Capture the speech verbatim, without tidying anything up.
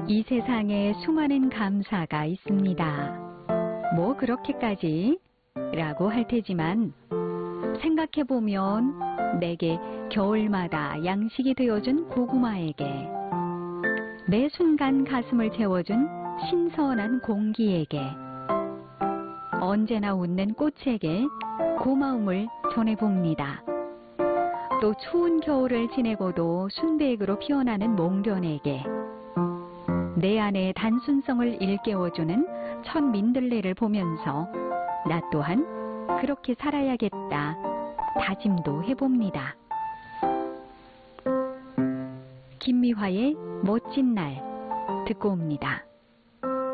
이 세상에 수많은 감사가 있습니다. 뭐 그렇게까지? 라고 할 테지만 생각해보면 내게 겨울마다 양식이 되어준 고구마에게, 매 순간 가슴을 채워준 신선한 공기에게, 언제나 웃는 꽃에게 고마움을 전해봅니다. 또 추운 겨울을 지내고도 순백으로 피어나는 몽련에게, 내 안의 단순성을 일깨워주는 첫 민들레를 보면서 나 또한 그렇게 살아야겠다 다짐도 해봅니다. 김미화의 멋진 날 듣고 옵니다.